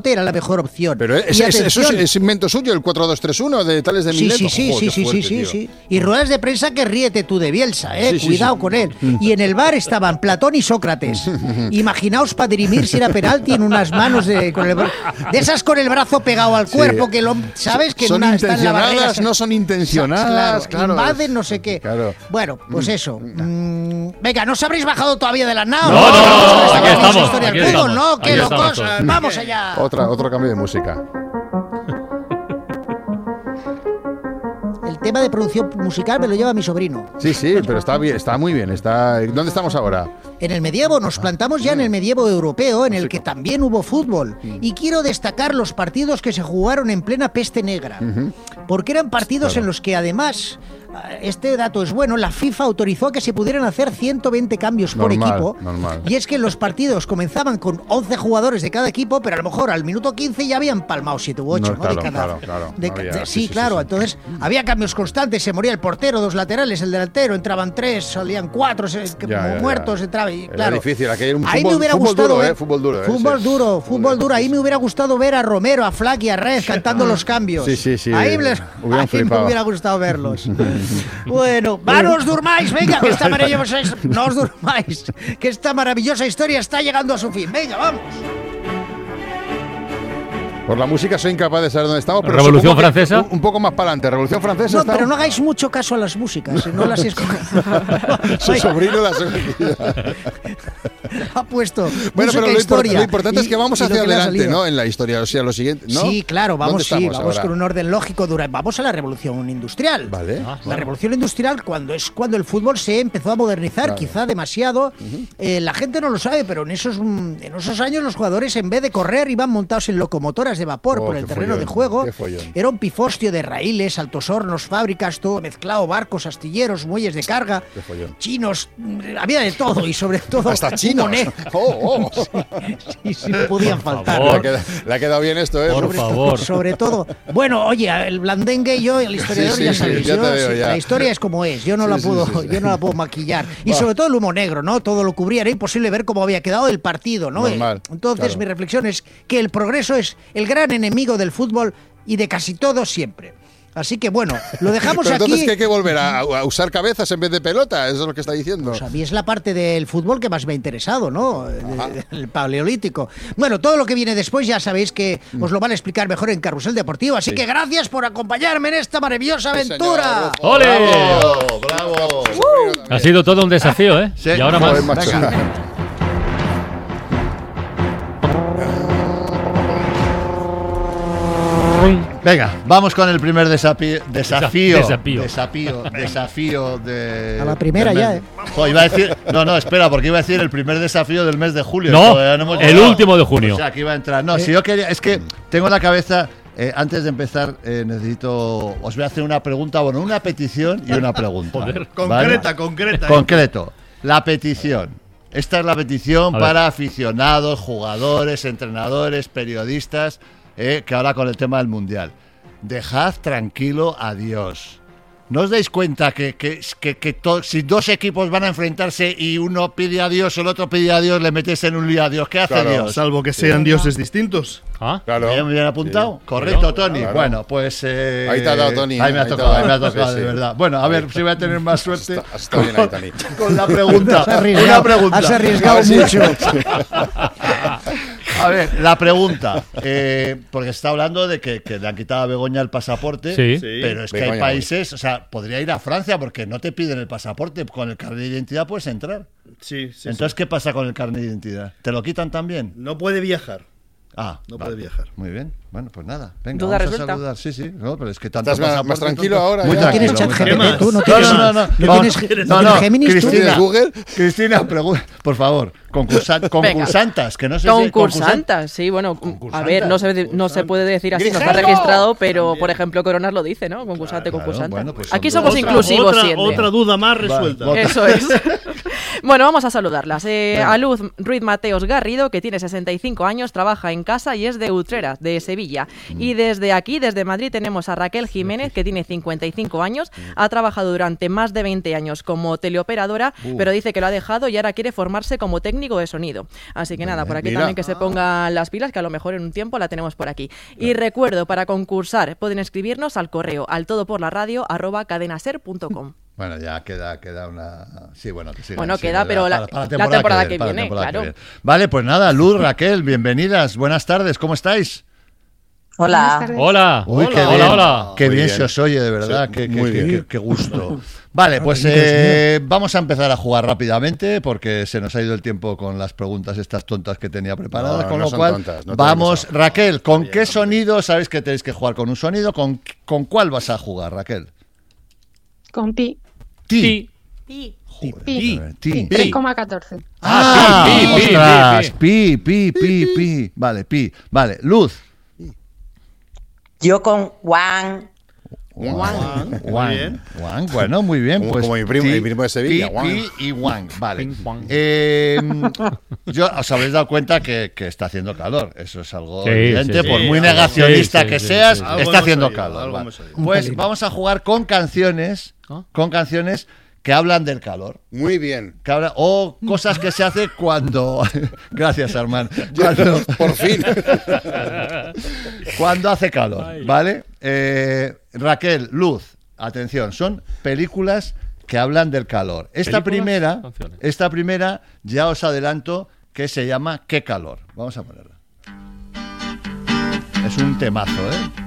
era la mejor opción. Pero eso es invento suyo, el 4-2-3-1 de Tales de Mileto. Sí. Y ruedas de prensa que ríete tú de Bielsa, cuidado con él. Y en el bar estaban Platón y Sócrates. Imaginaos para dirimir si era penalti en unas manos de esas con el brazo pegado al cuerpo, que ¿sabes? Que son está en la barrera. No son intencionadas, claro. Invaden no sé qué. Claro. Bueno, pues eso. Venga, ¿no os habréis bajado todavía de la nao? No, aquí estamos. No, qué locos. Vamos allá. Otro cambio de música. El tema de producción musical me lo lleva mi sobrino. Sí, pero está bien, está muy bien. ¿Dónde estamos ahora? En el medievo, nos plantamos ya en el medievo europeo, en el que también hubo fútbol. Y quiero destacar los partidos que se jugaron en plena peste negra. Porque eran partidos en los que además, este dato es bueno, la FIFA autorizó a que se pudieran hacer 120 cambios por equipo. Y es que los partidos comenzaban con 11 jugadores de cada equipo, pero a lo mejor al minuto 15 ya habían palmado 7 u 8, ¿no? Entonces había cambios constantes, se moría el portero, 2 laterales, el delantero, entraban 3, salían 4 muertos, entraba. Y, claro, era difícil, aquel un ahí me hubiera gustado ver fútbol duro. Ahí me hubiera gustado ver a Romero, a Flack y a Red cantando los cambios. Sí. Ahí me hubiera gustado verlos. Bueno, no os durmáis, venga, que esta maravillosa historia está llegando a su fin. Venga, vamos. Por la música soy incapaz de saber dónde estamos. Pero ¿Revolución Francesa? Un poco más para adelante. ¿Revolución Francesa? No, pero no hagáis mucho caso a las músicas. No las Su sobrino las ha puesto. Bueno, pero lo importante es que vamos hacia adelante, ¿no? En la historia, o sea, lo siguiente, ¿no? Sí, claro, vamos con un orden lógico. Vamos a la revolución industrial. Vale. La revolución industrial, cuando el fútbol se empezó a modernizar, quizá demasiado. La gente no lo sabe, pero en esos años los jugadores, en vez de correr, iban montados en locomotoras de vapor por el terreno de juego. Era un pifostio de raíles, altos hornos, fábricas, todo mezclado, barcos, astilleros, muelles de carga, chinos, había de todo y sobre todo hasta chinos. Sí, podían faltar. Le ha quedado bien esto, ¿eh? Por favor. Sobre todo. Bueno, oye, el blandengue y yo, el historiador, ya sabéis. La historia es como es. Yo no la puedo maquillar. Y sobre todo el humo negro, ¿no? Todo lo cubría. Era imposible ver cómo había quedado el partido, ¿no? Entonces, mi reflexión es que el progreso es el gran enemigo del fútbol y de casi todo siempre. Así que bueno, lo dejamos pero aquí. Entonces, ¿qué hay que volver a usar cabezas en vez de pelota? Eso es lo que está diciendo. Pues a mí es la parte del fútbol que más me ha interesado, ¿no? El paleolítico. Bueno, todo lo que viene después ya sabéis que os lo van a explicar mejor en Carrusel Deportivo. Así que gracias por acompañarme en esta maravillosa aventura. ¡Ole! ¡Bravo! Ha sido todo un desafío, ¿eh? Sí. Y ahora más. Venga, vamos con el primer desafío de... A la primera ya, ¿eh? Iba a decir, no, espera, porque iba a decir el primer desafío del mes de julio. No, el último de junio. O sea, que iba a entrar. No, si yo quería... Es que tengo en la cabeza... antes de empezar, os voy a hacer una pregunta, una petición y una pregunta. Joder. Concreto. La petición. Esta es la petición para aficionados, jugadores, entrenadores, periodistas... que ahora con el tema del Mundial. Dejad tranquilo a Dios. ¿No os dais cuenta que si dos equipos van a enfrentarse y uno pide a Dios, el otro pide a Dios, le metes en un lío a Dios? ¿Qué hace Dios? Salvo que sean dioses distintos. Claro. ¿Me han apuntado? Sí. Correcto, Tony. Claro. Bueno, pues... ahí te ha dado, Tony. Ahí me ha tocado, de verdad. Bueno, a ver si voy a tener más suerte está bien ahí, Tony. Con la pregunta. Una pregunta. Has arriesgado mucho. A ver, la pregunta, porque se está hablando de que le han quitado a Begoña el pasaporte, pero es que hay países, o sea, podría ir a Francia porque no te piden el pasaporte, con el carnet de identidad puedes entrar. Sí. Entonces, ¿qué pasa con el carnet de identidad? ¿Te lo quitan también? No puede viajar. No puede viajar. Muy bien. Bueno, pues nada. Venga, Duda vamos resuelta. a saludar. Sí. No, pero es que tanto ¿Estás más tranquilo ahora? Muy tranquilo. tranquilo. ¿Tienes ChatGPT tú? ¿No No, Géminis tú? Cristina, Google. Cristina, por favor, concursantas, que no sé concursantas, sí, bueno, a ver, no se puede decir así, no está registrado, pero por ejemplo Coronas lo dice, ¿no? Concursante. Bueno, pues aquí somos inclusivos siempre. Otra duda más resuelta. Eso es. Bueno, vamos a saludarlas. A Luz Ruiz Mateos Garrido, que tiene 65 años, trabaja en casa y es de Utrera, de Sevilla. Y desde aquí, desde Madrid, tenemos a Raquel Jiménez, que tiene 55 años, ha trabajado durante más de 20 años como teleoperadora, pero dice que lo ha dejado y ahora quiere formarse como técnico técnico de sonido. Así que nada, por aquí mira. también que se pongan las pilas, que a lo mejor en un tiempo la tenemos por aquí. Y recuerdo, para concursar pueden escribirnos al correo altodoporlaradio@cadenaser.com. Bueno, ya queda una... Sí, bueno, que siga. Bueno, queda, pero la temporada que viene, claro. Vale, pues nada, Luz, Raquel, bienvenidas. Buenas tardes, ¿cómo estáis? Hola. Hola. Uy, qué Hola, bien, hola. Qué Muy bien bien. se os oye, de verdad. Sí, muy bien. Qué gusto. Vale, pues vamos a empezar a jugar rápidamente porque se nos ha ido el tiempo con las preguntas estas tontas que tenía preparadas. No, con no lo son cual, tontas, no te vamos, vengas a- Raquel, ¿con qué sonido? Sabéis que tenéis que jugar con un sonido. ¿Con cuál vas a jugar, Raquel? Con pi. Ti. Pi. Pi. Ti. 3,14. Ah, pi, pi, ostras, pi. Vale, pi. Vale, Luz. Yo con Juan. Juan. bien. Juan, bueno, muy bien. Como- Pues como mi primo de Sevilla, Pi, Juan. Pi y Juan, vale. Ping, Juan. Yo os habéis dado cuenta que está haciendo calor. Eso es algo Sí, evidente. sí, Por sí. muy Sí, negacionista sí, que sí, seas, sí, sí. Algo está hemos haciendo oído, calor. algo vale. hemos oído. Pues vamos a jugar con canciones que hablan del calor. Muy bien. O cosas que se hace cuando... Gracias, Armand. Por fin. Cuando hace calor, ¿vale? Raquel, Luz, atención, son películas que hablan del calor. Esta ¿Películas? primera, ya os adelanto que se llama ¿Qué calor? Vamos a ponerla. Es un temazo, ¿eh?